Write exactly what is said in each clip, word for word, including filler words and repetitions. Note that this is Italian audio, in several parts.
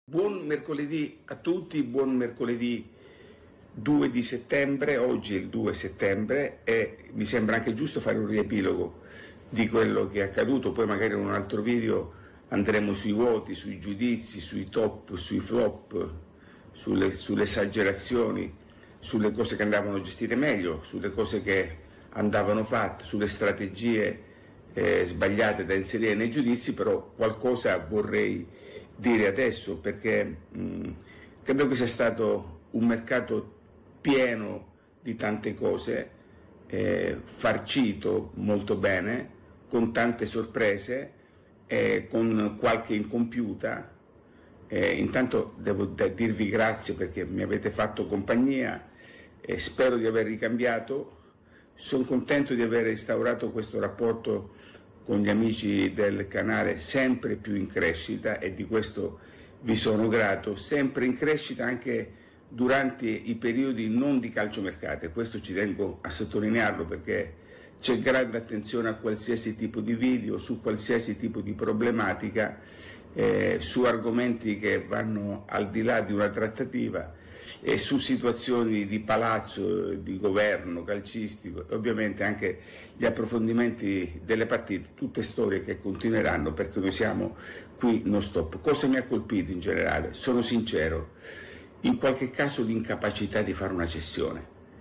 Buon mercoledì a tutti, buon mercoledì due di settembre, oggi è il due settembre e mi sembra anche giusto fare un riepilogo di quello che è accaduto, poi magari in un altro video andremo sui voti, sui giudizi, sui top, sui flop, sulle, sulle esagerazioni, sulle cose che andavano gestite meglio, sulle cose che andavano fatte, sulle strategie eh, sbagliate da inserire nei giudizi, però qualcosa vorrei dire adesso perché mh, credo che sia stato un mercato pieno di tante cose, eh, farcito molto bene, con tante sorprese, eh, con qualche incompiuta. Eh, intanto devo dirvi grazie perché mi avete fatto compagnia, eh, spero di aver ricambiato, sono contento di aver instaurato questo rapporto con gli amici del canale sempre più in crescita e di questo vi sono grato, sempre in crescita anche durante i periodi non di calciomercato, e questo ci tengo a sottolinearlo perché c'è grande attenzione a qualsiasi tipo di video, su qualsiasi tipo di problematica, eh, su argomenti che vanno al di là di una trattativa e su situazioni di palazzo, di governo calcistico, e ovviamente anche gli approfondimenti delle partite, tutte storie che continueranno perché noi siamo qui non stop. Cosa mi ha colpito in generale? Sono sincero, in qualche caso l'incapacità di fare una cessione.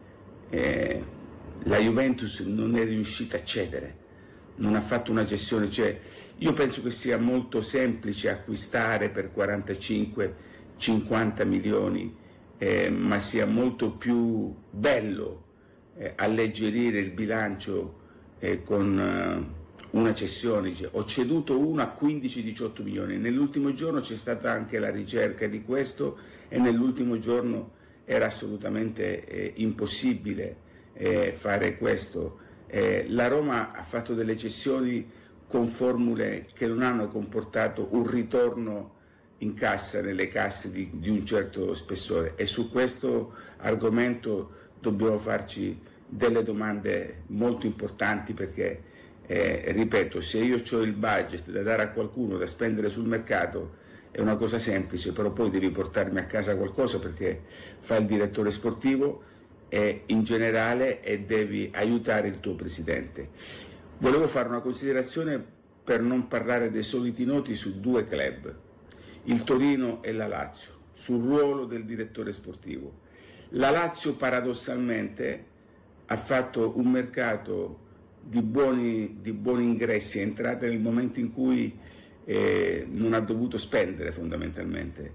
Eh, la Juventus non è riuscita a cedere, non ha fatto una cessione, cioè io penso che sia molto semplice acquistare per quarantacinque cinquanta milioni, Eh, ma sia molto più bello eh, alleggerire il bilancio eh, con eh, una cessione. Dice, ho ceduto uno a quindici diciotto milioni, nell'ultimo giorno c'è stata anche la ricerca di questo e nell'ultimo giorno era assolutamente eh, impossibile eh, fare questo. Eh, la Roma ha fatto delle cessioni con formule che non hanno comportato un ritorno in cassa, nelle casse di, di un certo spessore, e su questo argomento dobbiamo farci delle domande molto importanti perché, eh, ripeto, se io ho il budget da dare a qualcuno, da spendere sul mercato, è una cosa semplice, però poi devi portarmi a casa qualcosa perché fai il direttore sportivo e in generale e devi aiutare il tuo presidente. Volevo fare una considerazione per non parlare dei soliti noti su due club, il Torino e la Lazio, sul ruolo del direttore sportivo. La Lazio paradossalmente ha fatto un mercato di buoni, di buoni ingressi, è entrata nel momento in cui eh, non ha dovuto spendere fondamentalmente.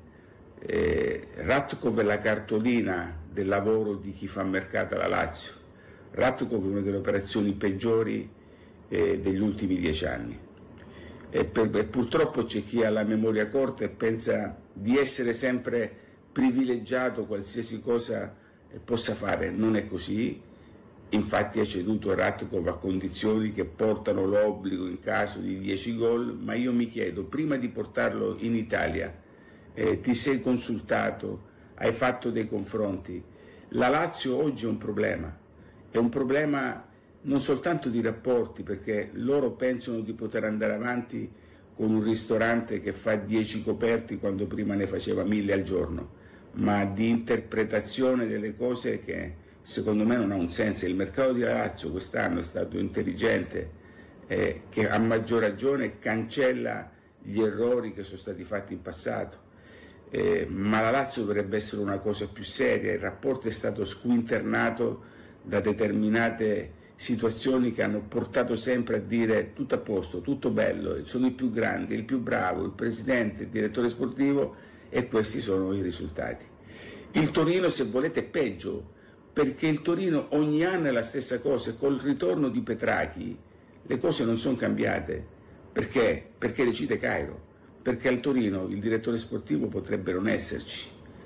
Eh, Ratkov è la cartolina del lavoro di chi fa mercato alla Lazio. Ratkov è una delle operazioni peggiori eh, degli ultimi dieci anni. E, per, e purtroppo c'è chi ha la memoria corta e pensa di essere sempre privilegiato qualsiasi cosa possa fare. Non è così, infatti ha ceduto Ratkov a condizioni che portano l'obbligo in caso di dieci gol, ma io mi chiedo, prima di portarlo in Italia eh, ti sei consultato, hai fatto dei confronti? La Lazio oggi è un problema, è un problema non soltanto di rapporti, perché loro pensano di poter andare avanti con un ristorante che fa dieci coperti quando prima ne faceva mille al giorno, ma di interpretazione delle cose che secondo me non ha un senso. Il mercato di Lazio quest'anno è stato intelligente, eh, che a maggior ragione cancella gli errori che sono stati fatti in passato, eh, ma la Lazio dovrebbe essere una cosa più seria. Il rapporto è stato squinternato da determinate situazioni che hanno portato sempre a dire tutto a posto, tutto bello, sono i più grandi, il più bravo, il presidente, il direttore sportivo, e questi sono i risultati. Il Torino, se volete, è peggio, perché il Torino ogni anno è la stessa cosa, col ritorno di Petrachi le cose non sono cambiate. Perché? Perché decide Cairo, perché al Torino il direttore sportivo potrebbe non esserci,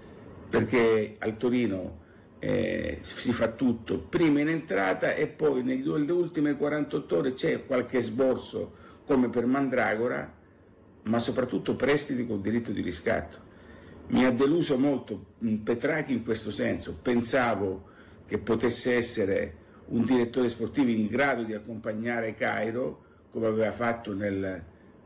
perché al Torino Eh, si fa tutto prima in entrata e poi nelle ultime quarantotto ore c'è qualche sborso come per Mandragora, ma soprattutto prestiti con diritto di riscatto. Mi ha deluso molto Petrachi in questo senso, pensavo che potesse essere un direttore sportivo in grado di accompagnare Cairo come aveva fatto nel